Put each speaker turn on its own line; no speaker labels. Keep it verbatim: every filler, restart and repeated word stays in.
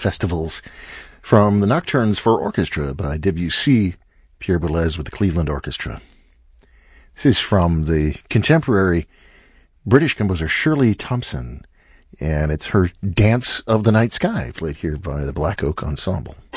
festivals. From the Nocturnes for Orchestra by Debussy, Pierre Boulez with the Cleveland Orchestra. This is from the contemporary British composer Shirley Thompson, and it's her Dance of the Night Sky, played here by the Black Oak Ensemble.